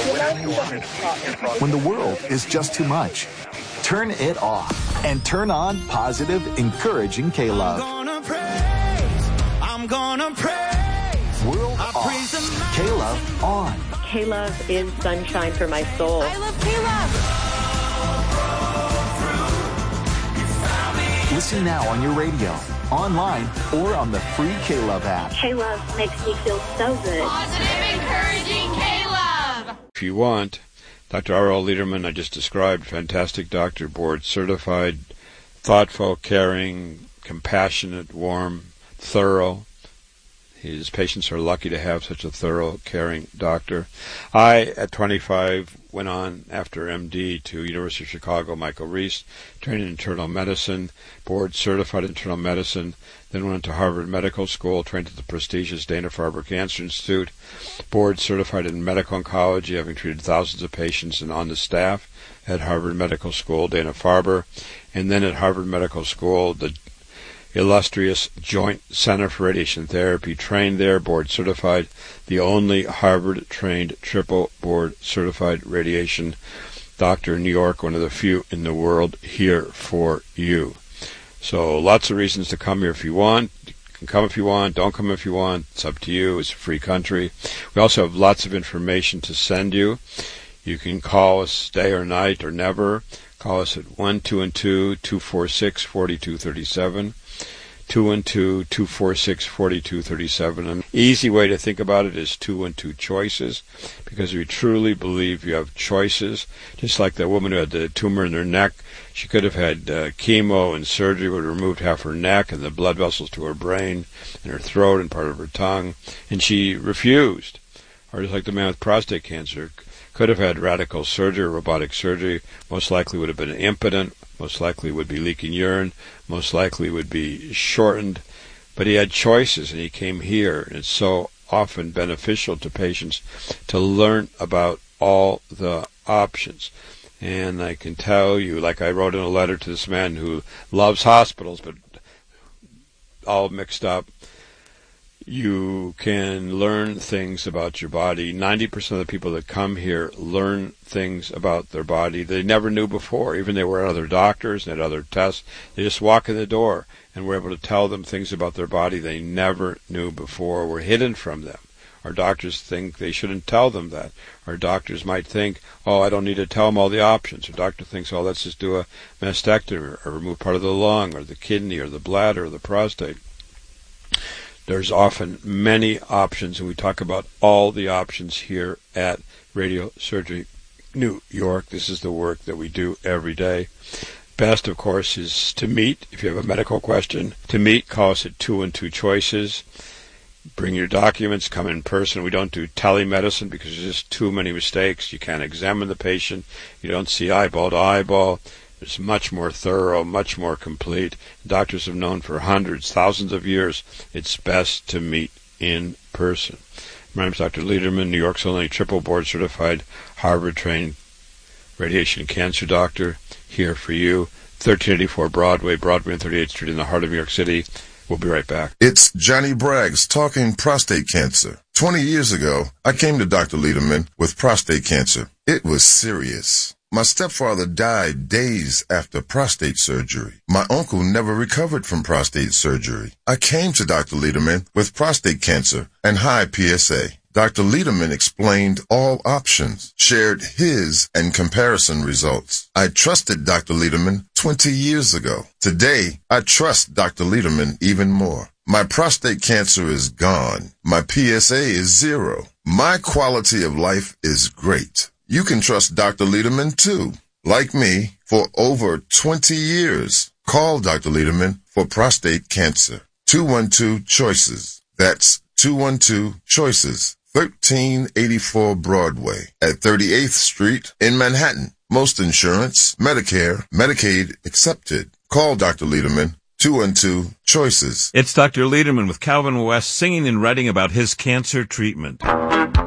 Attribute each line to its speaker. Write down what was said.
Speaker 1: When the world is just too much, turn it off and turn on positive, encouraging K-Love.
Speaker 2: I'm gonna praise.
Speaker 1: World off. K-Love on.
Speaker 3: K-Love is sunshine for my soul.
Speaker 4: I love K-Love.
Speaker 1: Listen now on your radio, online, or on the free K-Love app.
Speaker 5: K-Love makes me feel so good.
Speaker 4: Positive, encouraging K-Love.
Speaker 6: If you want, Dr. R.L. Lederman, I just described, fantastic doctor, board certified, thoughtful, caring, compassionate, warm, thorough. His patients are lucky to have such a thorough, caring doctor. I, at 25, went on after MD to University of Chicago, Michael Reese, trained in internal medicine, board certified internal medicine, then went to Harvard Medical School, trained at the prestigious Dana-Farber Cancer Institute, board certified in medical oncology, having treated thousands of patients and on the staff at Harvard Medical School, Dana-Farber, and then at Harvard Medical School, the illustrious Joint Center for Radiation Therapy, trained there, board certified, the only Harvard-trained triple board certified radiation doctor in New York, one of the few in the world, here for you. So lots of reasons to come here if you want. You can come if you want, don't come if you want. It's up to you. It's a free country. We also have lots of information to send you. You can call us day or night or never. Call us at 1-212-246-4237. 212-246-4237. An easy way to think about it is 212 choices, because we truly believe you have choices. Just like the woman who had the tumor in her neck, she could have had chemo and surgery would have removed half her neck and the blood vessels to her brain and her throat and part of her tongue, and she refused. Or just like the man with prostate cancer, could have had radical surgery, robotic surgery, most likely would have been impotent, most likely would be leaking urine, most likely would be shortened, but he had choices and he came here. And it's so often beneficial to patients to learn about all the options. And I can tell you, like I wrote in a letter to this man who loves hospitals, but all mixed up, you can learn things about your body. 90% of the people that come here learn things about their body they never knew before. Even they were other doctors and had other tests. They just walk in the door and we're able to tell them things about their body they never knew before, were hidden from them. Our doctors think they shouldn't tell them that. Our doctors might think, oh, I don't need to tell them all the options. Our doctor thinks, oh, let's just do a mastectomy or remove part of the lung or the kidney or the bladder or the prostate. There's often many options, and we talk about all the options here at Radio Surgery New York. This is the work that we do every day. Best, of course, is to meet. If you have a medical question, to meet, call us at 212 choices. Bring your documents, come in person. We don't do telemedicine because there's just too many mistakes. You can't examine the patient. You don't see eyeball to eyeball. It's much more thorough, much more complete. Doctors have known for hundreds, thousands of years, it's best to meet in person. My name is Dr. Lederman, New York's only triple board certified, Harvard-trained radiation cancer doctor, here for you. 1384 Broadway and 38th Street in the heart of New York City. We'll be right back.
Speaker 7: It's Johnny Braggs talking prostate cancer. 20 years ago, I came to Dr. Lederman with prostate cancer. It was serious. My stepfather died days after prostate surgery. My uncle never recovered from prostate surgery. I came to Dr. Lederman with prostate cancer and high PSA. Dr. Lederman explained all options, shared his and comparison results. I trusted Dr. Lederman 20 years ago. Today, I trust Dr. Lederman even more. My prostate cancer is gone. My PSA is 0. My quality of life is great. You can trust Dr. Lederman too. Like me, for over 20 years. Call Dr. Lederman for prostate cancer. 212 choices. That's 212 choices. 1384 Broadway at 38th Street in Manhattan. Most insurance, Medicare, Medicaid accepted. Call Dr. Lederman. 212 choices.
Speaker 8: It's Dr. Lederman with Calvin West singing and writing about his cancer treatment.